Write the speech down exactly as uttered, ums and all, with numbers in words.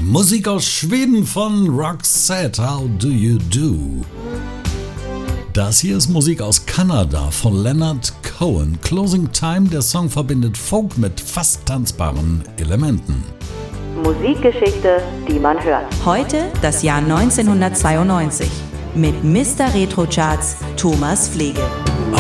Musik aus Schweden von Roxette, How Do You Do? Das hier ist Musik aus Kanada von Leonard Cohen. Closing Time, der Song verbindet Folk mit fast tanzbaren Elementen. Musikgeschichte, die man hört. Heute das Jahr neunzehnhundertzweiundneunzig mit Mister Retro Charts Thomas Pflege.